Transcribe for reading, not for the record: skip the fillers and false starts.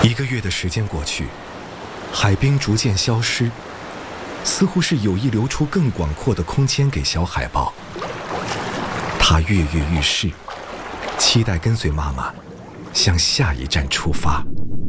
1个月的时间过去，海冰逐渐消失，似乎是有意留出更广阔的空间给小海豹。它跃跃欲试，期待跟随妈妈向下一站出发。